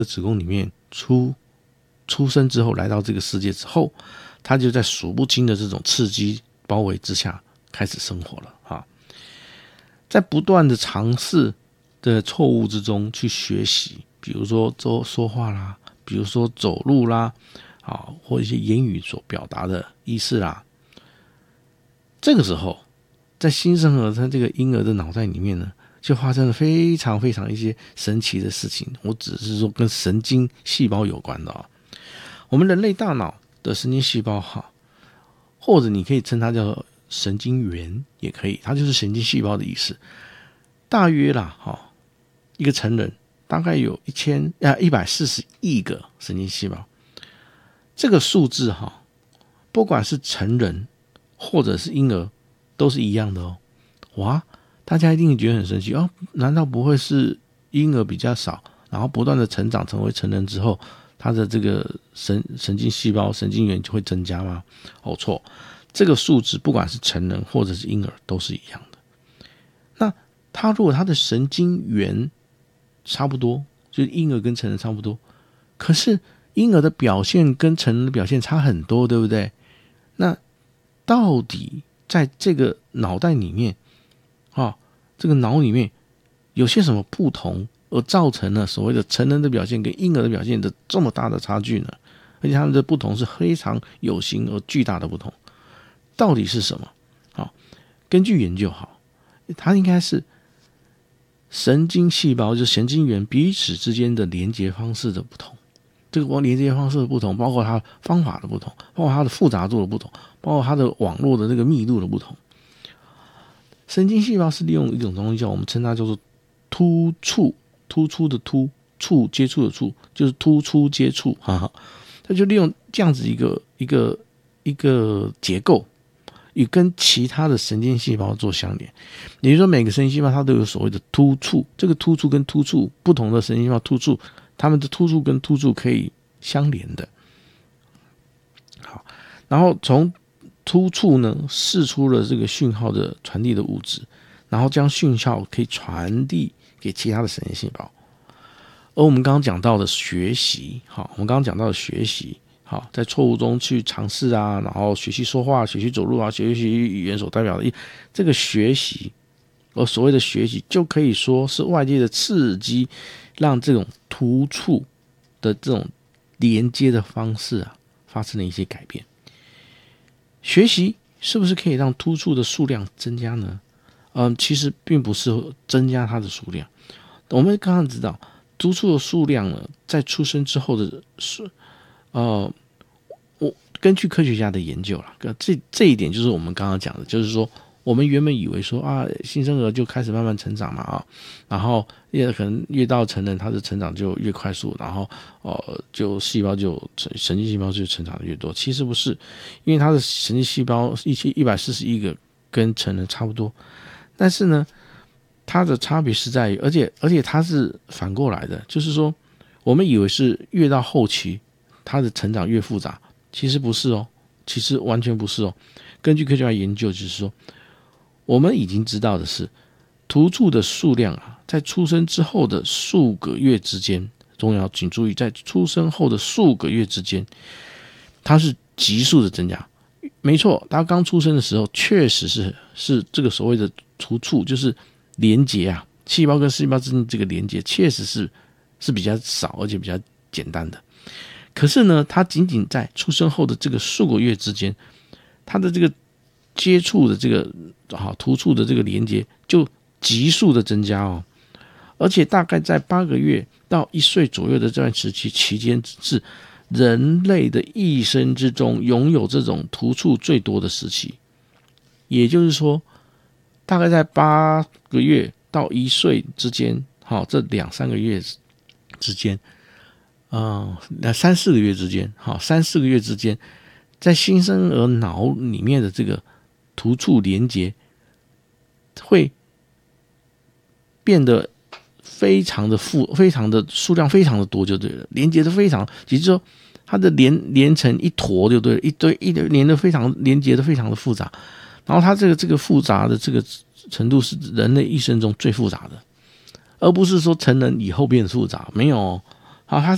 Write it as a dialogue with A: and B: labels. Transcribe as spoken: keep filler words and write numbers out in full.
A: 子宫里面出出生之后，来到这个世界之后，他就在数不清的这种刺激包围之下开始生活了啊，在不断的尝试的错误之中去学习，比如说说说话啦，比如说走路啦，啊，或一些言语所表达的意思啦。这个时候，在新生儿他这个婴儿的脑袋里面呢，就发生了非常非常一些神奇的事情。我只是说跟神经细胞有关的啊、哦。我们人类大脑的神经细胞哈，或者你可以称它叫神经元也可以，它就是神经细胞的意思。大约啦哈，一个成人大概有一千啊一百四十亿个神经细胞。这个数字哈，不管是成人或者是婴儿，都是一样的哦。哇，大家一定觉得很神奇哦，难道不会是婴儿比较少，然后不断的成长成为成人之后，他的这个神神经细胞、神经元就会增加吗？哦，错，这个数字不管是成人或者是婴儿都是一样的。那他如果他的神经元差不多，就是婴儿跟成人差不多，可是婴儿的表现跟成人的表现差很多，对不对？那到底在这个脑袋里面啊，这个脑里面有些什么不同，而造成了所谓的成人的表现跟婴儿的表现的这么大的差距呢？而且他们的不同是非常有形而巨大的不同，到底是什么？好，根据研究，好，它应该是神经细胞，就是神经元彼此之间的连接方式的不同。这个连接方式的不同，包括它方法的不同，包括它的复杂度的不同，包括它的网络的这个密度的不同。神经细胞是利用一种东西叫我们称它叫做突触，突出的突，触接触的触，就是突出接触，哈哈，它就利用这样子一个一个一个结构，与跟其他的神经细胞做相连。也就是说，每个神经细胞它都有所谓的突触，这个突触跟突触不同的神经细胞突触，它们的突触跟突触可以相连的。好，然后从突触呢释出了这个讯号的传递的物质，然后将讯号可以传递给其他的神经细胞。而我们刚刚讲到的学习，好，我们刚刚讲到的学习，好，在错误中去尝试啊，然后学习说话、学习走路啊，学习语言所代表的这个学习，而所谓的学习，就可以说是外界的刺激，让这种突触的这种连接的方式啊，发生了一些改变。学习是不是可以让突触的数量增加呢？嗯，其实并不是增加它的数量。我们刚刚知道，突触的数量呢，在出生之后的数，呃，我根据科学家的研究啦，这这一点就是我们刚刚讲的，就是说，我们原本以为说啊，新生儿就开始慢慢成长嘛啊，然后也可能越到成人，他的成长就越快速，然后呃，就细胞就神经细胞就成长的越多。其实不是，因为他的神经细胞一千一百四十亿个跟成人差不多，但是呢，它的差别是在于，而且而且它是反过来的，就是说，我们以为是越到后期，它的成长越复杂，其实不是哦，其实完全不是哦。根据科学家研究，就是说，我们已经知道的是，突触的数量啊，在出生之后的数个月之间，重要请注意，在出生后的数个月之间，它是急速的增加。没错，他刚出生的时候，确实是是这个所谓的突触，就是连结啊，细胞跟细胞之间这个连结，确实是是比较少，而且比较简单的。可是呢，它仅仅在出生后的这个数个月之间，它的这个接触的这个好突触的这个连接就急速的增加哦，而且大概在八个月到一岁左右的这段时期期间，是人类的一生之中拥有这种突触最多的时期。也就是说，大概在八个月到一岁之间，好，这两三个月之间，呃，三四个月之间，好，三四个月之间，在新生儿脑里面的这个突触连接会变得非常的富，非常的数量非常的多就对了，连接的非常，也就是说它的连连成一坨就对了，一堆一连的非常连接的非常的复杂，然后它这个这个复杂的这个程度是人类一生中最复杂的，而不是说成人以后变复杂，没有哦，好，它